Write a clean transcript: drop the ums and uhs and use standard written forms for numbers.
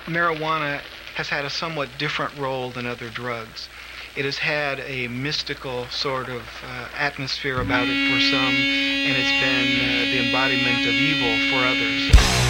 marijuana has had a somewhat different role than other drugs. It has had a mystical sort of atmosphere about it for some, and it's been the embodiment of evil for others.